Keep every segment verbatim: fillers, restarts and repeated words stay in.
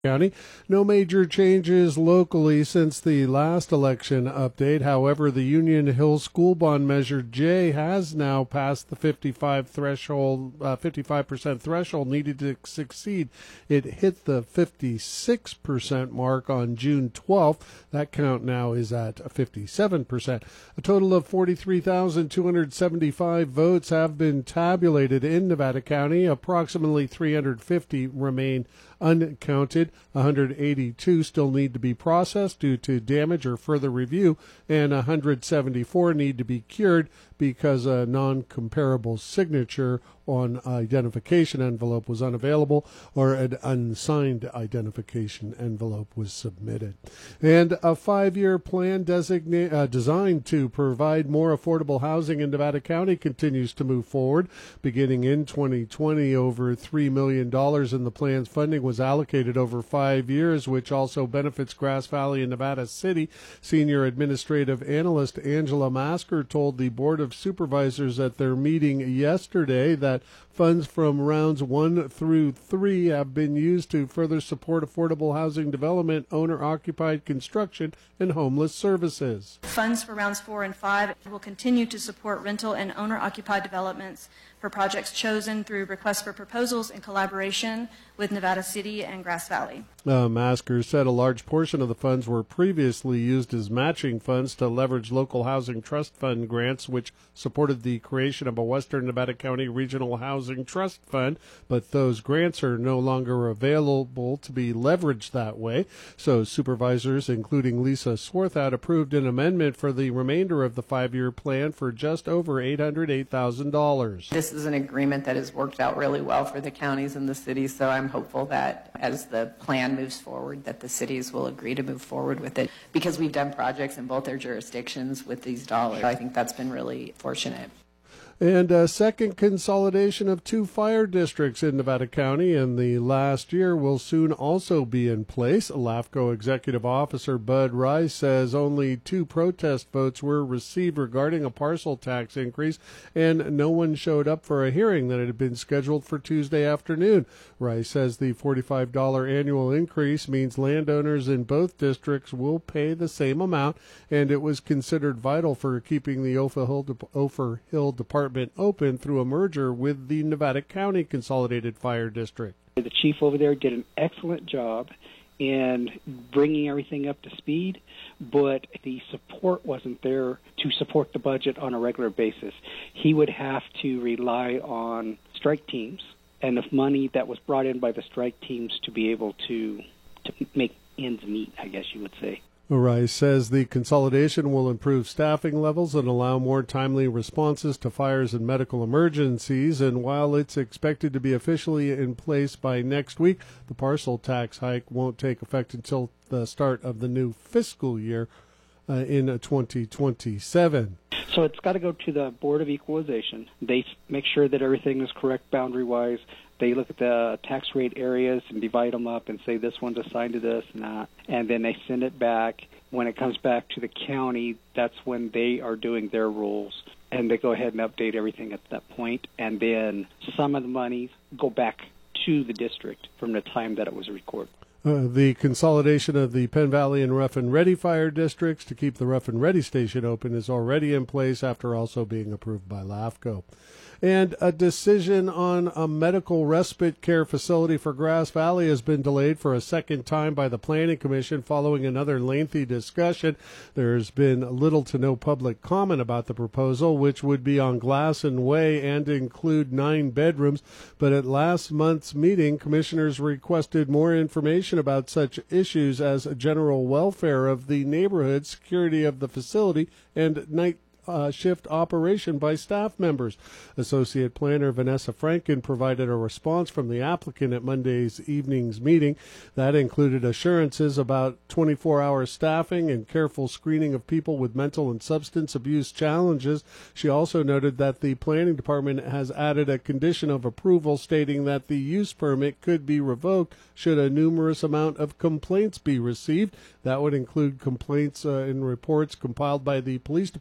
County. No major changes locally since the last election update. However, the Union Hill School Bond Measure J has now passed the fifty-five threshold, uh, fifty-five percent threshold needed to succeed. It hit the fifty-six percent mark on June twelfth. That count now is at fifty-seven percent. A total of forty-three thousand two hundred seventy-five votes have been tabulated in Nevada County. Approximately three hundred fifty remain uncounted. one hundred eighty-two still need to be processed due to damage or further review, and one hundred seventy-four need to be cured because a non-comparable signature on identification envelope was unavailable or an unsigned identification envelope was submitted. And a five-year plan designa- uh, designed to provide more affordable housing in Nevada County continues to move forward. Beginning in twenty twenty, over three million dollars in the plan's funding was allocated over five years, which also benefits Grass Valley and Nevada City. Senior Administrative Analyst Angela Masker told the Board of Supervisors at their meeting yesterday that funds from rounds one through three have been used to further support affordable housing development, owner-occupied construction, and homeless services. Funds for rounds four and five will continue to support rental and owner-occupied developments for projects chosen through requests for proposals in collaboration with Nevada City and Grass Valley. Uh, Masker said a large portion of the funds were previously used as matching funds to leverage local housing trust fund grants, which supported the creation of a Western Nevada County Regional Housing Trust Fund, but those grants are no longer available to be leveraged that way. So supervisors, including Lisa Swarthout, approved an amendment for the remainder of the five-year plan for just over eight hundred eight thousand dollars. This is an agreement that has worked out really well for the counties and the cities, so I'm hopeful that as the plan moves forward that the cities will agree to move forward with it, because we've done projects in both their jurisdictions with these dollars. I think that's been really fortunate. And a second consolidation of two fire districts in Nevada County in the last year will soon also be in place. LAFCO Executive Officer Bud Rice says only two protest votes were received regarding a parcel tax increase, and no one showed up for a hearing that had been scheduled for Tuesday afternoon. Rice says the forty-five dollars annual increase means landowners in both districts will pay the same amount, and it was considered vital for keeping the Ophir Hill, De- Ophir Hill Department open through a merger with the Nevada County Consolidated Fire District. The chief over there did an excellent job in bringing everything up to speed, but the support wasn't there to support the budget on a regular basis. He would have to rely on strike teams and the money that was brought in by the strike teams to be able to to make ends meet, I guess you would say. Rice says the consolidation will improve staffing levels and allow more timely responses to fires and medical emergencies. And while it's expected to be officially in place by next week, the parcel tax hike won't take effect until the start of the new fiscal year uh, in twenty twenty-seven. So it's got to go to the Board of Equalization. They make sure that everything is correct boundary-wise. They look at the tax rate areas and divide them up and say this one's assigned to this and that, and then they send it back. When it comes back to the county, that's when they are doing their rules, and they go ahead and update everything at that point, and then some of the money go back to the district from the time that it was recorded. Uh, the consolidation of the Penn Valley and Rough and Ready fire districts to keep the Rough and Ready station open is already in place after also being approved by LAFCO. And a decision on a medical respite care facility for Grass Valley has been delayed for a second time by the Planning Commission following another lengthy discussion. There's been little to no public comment about the proposal, which would be on Glasson Way and include nine bedrooms. But at last month's meeting, commissioners requested more information about such issues as general welfare of the neighborhood, security of the facility, and night Uh, shift operation by staff members. Associate Planner Vanessa Franken provided a response from the applicant at Monday's evening's meeting. That included assurances about twenty-four hour staffing and careful screening of people with mental and substance abuse challenges. She also noted that the Planning Department has added a condition of approval stating that the use permit could be revoked should a numerous amount of complaints be received. That would include complaints uh, and reports compiled by the police department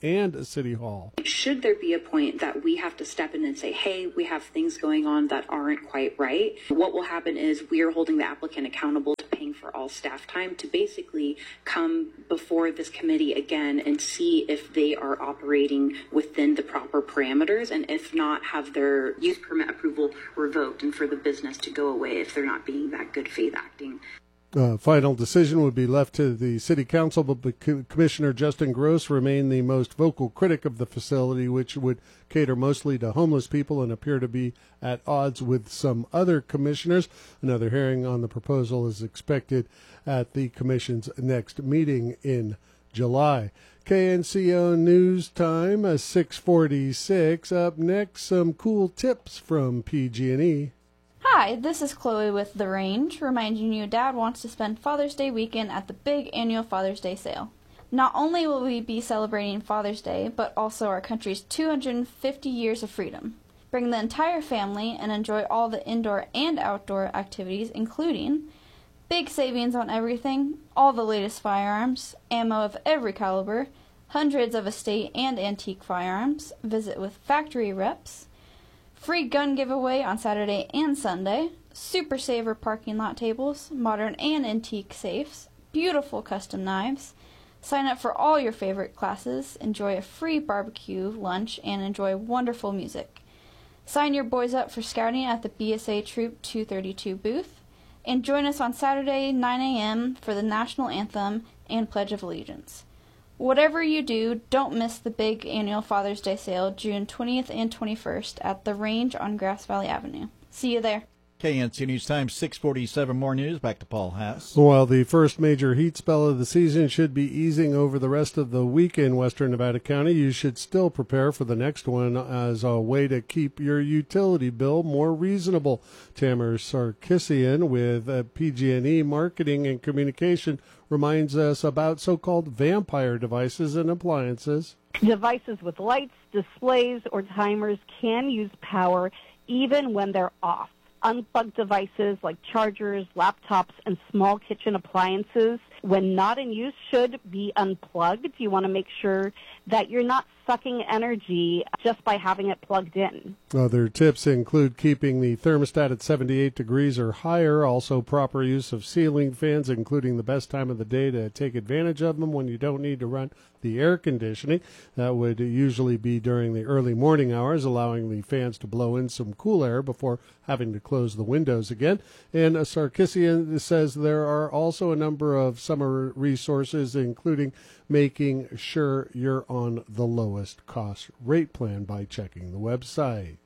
and City Hall. Should there be a point that we have to step in and say, hey, we have things going on that aren't quite right, what will happen is we are holding the applicant accountable to paying for all staff time to basically come before this committee again and see if they are operating within the proper parameters, and if not, have their use permit approval revoked and for the business to go away if they're not being that good faith acting. Uh, final decision would be left to the City Council, but Commissioner Justin Gross remained the most vocal critic of the facility, which would cater mostly to homeless people and appear to be at odds with some other commissioners. Another hearing on the proposal is expected at the Commission's next meeting in July. K N C O News Time, uh, six forty-six. Up next, some cool tips from P G and E. Hi, this is Chloe with The Range, reminding you Dad wants to spend Father's Day weekend at the big annual Father's Day sale. Not only will we be celebrating Father's Day, but also our country's two hundred fifty years of freedom. Bring the entire family and enjoy all the indoor and outdoor activities, including big savings on everything, all the latest firearms, ammo of every caliber, hundreds of estate and antique firearms, visit with factory reps, free gun giveaway on Saturday and Sunday, Super Saver parking lot tables, modern and antique safes, beautiful custom knives. Sign up for all your favorite classes, enjoy a free barbecue lunch, and enjoy wonderful music. Sign your boys up for scouting at the B S A Troop two thirty-two booth, and join us on Saturday, nine a.m. for the National Anthem and Pledge of Allegiance. Whatever you do, don't miss the big annual Father's Day sale June twentieth and twenty-first at The Range on Grass Valley Avenue. See you there. K N C News Time, six forty-seven, more news. Back to Paul Haas. While the first major heat spell of the season should be easing over the rest of the week in western Nevada County, you should still prepare for the next one as a way to keep your utility bill more reasonable. Tamara Sarkisian with uh, P G and E Marketing and Communication reminds us about so-called vampire devices and appliances. Devices with lights, displays, or timers can use power even when they're off. Unplugged devices like chargers, laptops, and small kitchen appliances, when not in use, should be unplugged. You want to make sure that you're not sucking energy just by having it plugged in. Other tips include keeping the thermostat at seventy-eight degrees or higher, also proper use of ceiling fans, including the best time of the day to take advantage of them when you don't need to run the air conditioning. That would usually be during the early morning hours, allowing the fans to blow in some cool air before having to close the windows again. And Sarkisian says there are also a number of summer resources, including making sure you're on the lowest cost rate plan by checking the website.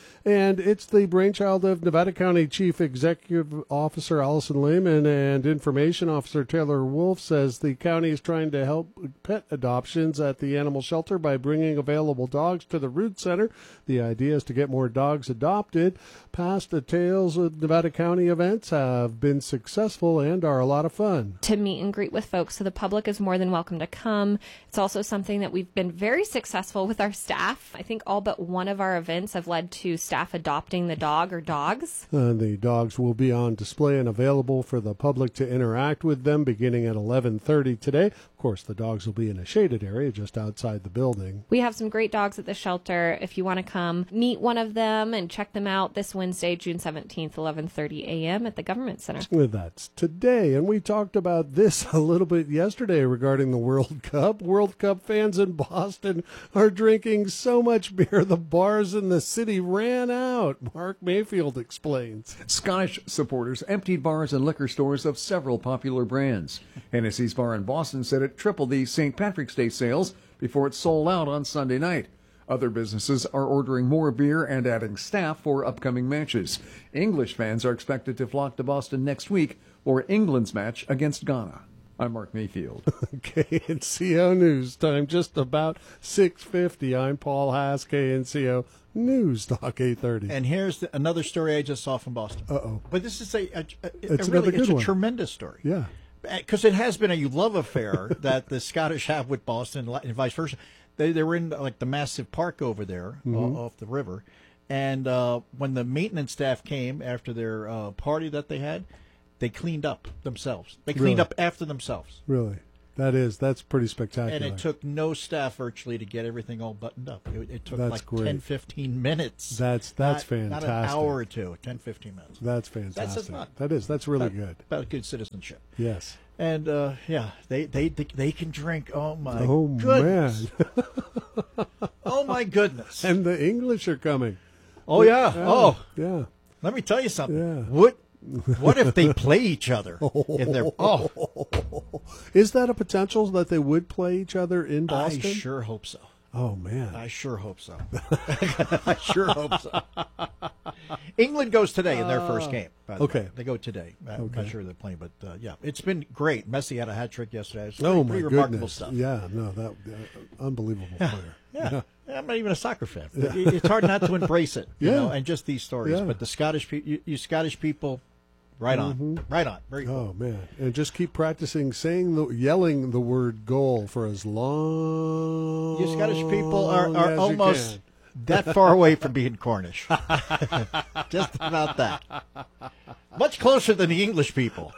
And it's the brainchild of Nevada County Chief Executive Officer Allison Lehman, and Information Officer Taylor Wolf says the county is trying to help pet adoptions at the animal shelter by bringing available dogs to the Root Center. The idea is to get more dogs adopted. Past Tales of Nevada County events have been successful and are a lot of fun. To meet and greet with folks, so the public is more than welcome to come. It's also something that we've been very successful with our staff. I think all but one of our events have led to staff adopting the dog or dogs. Uh, the dogs will be on display and available for the public to interact with them beginning at eleven thirty today. Of course, the dogs will be in a shaded area just outside the building. We have some great dogs at the shelter. If you want to come meet one of them and check them out this Wednesday, June seventeenth, eleven thirty a.m. at the Government Center. Well, that's today. And we talked about this a little bit yesterday regarding the World Cup. World Cup fans in Boston are drinking so much beer the bars in the city ran out. Mark Mayfield explains. Scottish supporters emptied bars and liquor stores of several popular brands. Hennessy's Bar in Boston said it tripled the Saint Patrick's Day sales before it sold out on Sunday night. Other businesses are ordering more beer and adding staff for upcoming matches. English fans are expected to flock to Boston next week for England's match against Ghana. I'm Mark Mayfield. K N C O News Time, just about six fifty. I'm Paul Haas, K N C O News Talk eight thirty. And here's the, another story I just saw from Boston. Uh-oh. But this is a, a, a, It's a really another good it's a one. tremendous story. Yeah. Because it has been a love affair that the Scottish have with Boston and vice versa. They they were in like the massive park over there Mhm. uh, off the river, and uh, when the maintenance staff came after their uh, party that they had, they cleaned up themselves. They cleaned Really? up after themselves. Really? That is. That's pretty spectacular. And it took no staff virtually to get everything all buttoned up. It, it took That's like great. ten, fifteen minutes. That's that's not, fantastic. Not an hour or two, ten, fifteen minutes. That's fantastic. That says not. That is. That's really about, good. About good citizenship. Yes. And, uh, yeah, they, they, they, they can drink. Oh, my oh, goodness. man. Oh, my goodness. And the English are coming. Oh, yeah. yeah. Oh. Yeah. Let me tell you something. Yeah. What What if they play each other in their? Oh, is that a potential that they would play each other in Boston? I sure hope so. Oh man, I sure hope so. I sure hope so. England goes today in their first game. By the okay, way. They go today. I'm okay. not sure they're playing, but uh, yeah, it's been great. Messi had a hat trick yesterday. It's oh pretty, my pretty remarkable goodness. stuff. Yeah, no, that uh, unbelievable yeah. player. Yeah. yeah, I'm not even a soccer fan. But it, it's hard not to embrace it. You yeah, know, and just these stories. Yeah. But the Scottish people, you, you Scottish people. Right on, mm-hmm. right on. Very cool. Oh man, and just keep practicing saying the yelling the word goal for as long. You Scottish people are, are as almost that far away from being Cornish. Just about that. Much closer than the English people.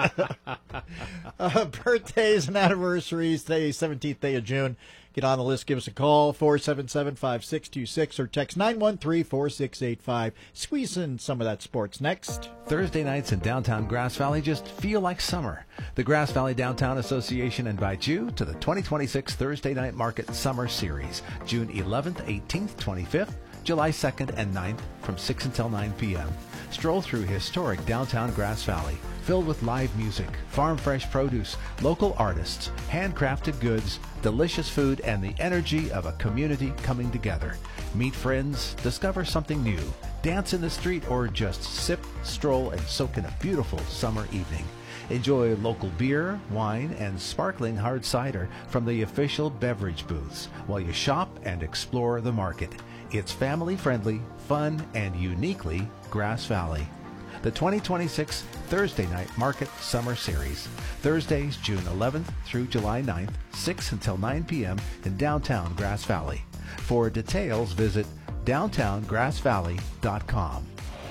uh, birthdays and anniversaries. Today, seventeenth day of June. Get on the list. Give us a call, four seven seven, five six two six, or text nine one three, four six eight five. Squeeze in some of that sports next. Thursday nights in downtown Grass Valley just feel like summer. The Grass Valley Downtown Association invites you to the twenty twenty-six Thursday Night Market Summer Series, June eleventh, eighteenth, twenty-fifth, July second, and ninth from six until nine p.m. Stroll through historic downtown Grass Valley, filled with live music, farm fresh produce, local artists, handcrafted goods, delicious food, and the energy of a community coming together. Meet friends, discover something new, dance in the street, or just sip, stroll, and soak in a beautiful summer evening. Enjoy local beer, wine, and sparkling hard cider from the official beverage booths while you shop and explore the market. It's family-friendly, fun, and uniquely Grass Valley. The twenty twenty-six Thursday Night Market Summer Series, Thursdays, June eleventh through July ninth, six until nine p.m. in downtown Grass Valley. For details, visit downtown grass valley dot com.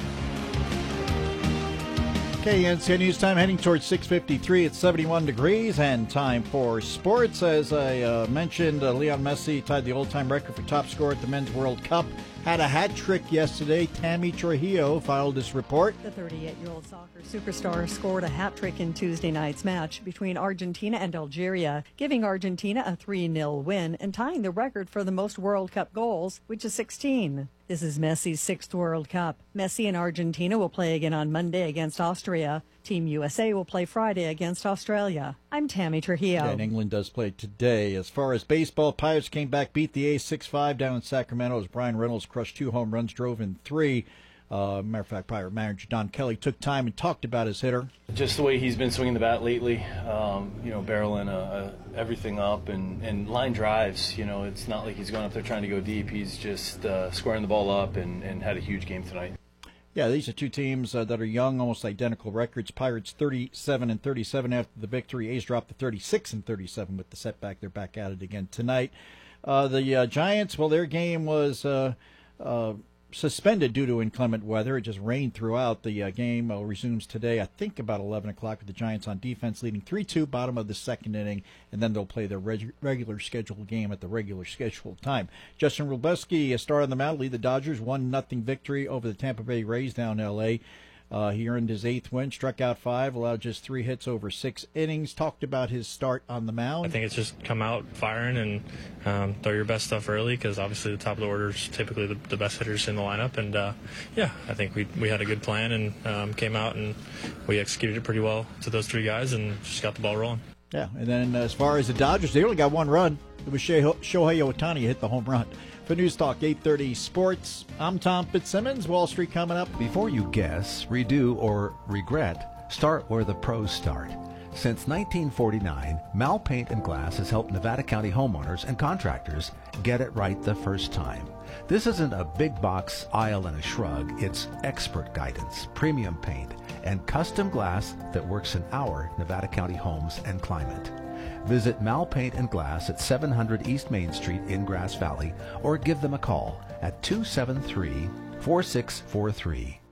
Okay, N C N News time heading towards six fifty-three. It's seventy-one degrees and time for sports. As I uh, mentioned, uh, Leon Messi tied the all-time record for top scorer at the Men's World Cup. Had a hat trick yesterday. Tammy Trujillo filed this report. The thirty-eight-year-old soccer superstar scored a hat trick in Tuesday night's match between Argentina and Algeria, giving Argentina a three nil win and tying the record for the most World Cup goals, which is sixteen. This is Messi's sixth World Cup. Messi and Argentina will play again on Monday against Austria. Team U S A will play Friday against Australia. I'm Tammy Trujillo. Yeah, and England does play today. As far as baseball, Pirates came back, beat the A's six five down in Sacramento as Brian Reynolds crushed two home runs, drove in three. Uh, matter of fact, Pirate manager Don Kelly took time and talked about his hitter. Just the way he's been swinging the bat lately, um, you know, barreling uh, uh, everything up and, and line drives. You know, it's not like he's going up there trying to go deep. He's just uh, squaring the ball up and, and had a huge game tonight. Yeah, these are two teams uh, that are young, almost identical records. Pirates thirty-seven and thirty-seven after the victory. A's dropped to thirty-six and thirty-seven with the setback. They're back at it again tonight. Uh, the uh, Giants, well, their game was uh, uh, suspended due to inclement weather. It just rained throughout. The uh, game uh, resumes today, I think about eleven o'clock, with the Giants on defense leading three two, bottom of the second inning, and then they'll play their reg- regular scheduled game at the regular scheduled time. Justin Rubleski, a star on the mound, lead the Dodgers, one nothing victory over the Tampa Bay Rays down in L A Uh, he earned his eighth win, struck out five, allowed just three hits over six innings. Talked about his start on the mound. I think it's just come out firing and um, throw your best stuff early because obviously the top of the order is typically the, the best hitters in the lineup. And, uh, yeah, I think we we had a good plan and um, came out and we executed it pretty well to those three guys and just got the ball rolling. Yeah, and then as far as the Dodgers, they only got one run. It was Shohei Ohtani who hit the home run. For News Talk eight thirty Sports, I'm Tom Fitzsimmons. Wall Street coming up. Before you guess, redo, or regret, start where the pros start. Since nineteen forty-nine, Mal Paint and Glass has helped Nevada County homeowners and contractors get it right the first time. This isn't a big box aisle and a shrug. It's expert guidance, premium paint, and custom glass that works in our Nevada County homes and climate. Visit Mal Paint and Glass at seven hundred East Main Street in Grass Valley or give them a call at two seven three, four six four three.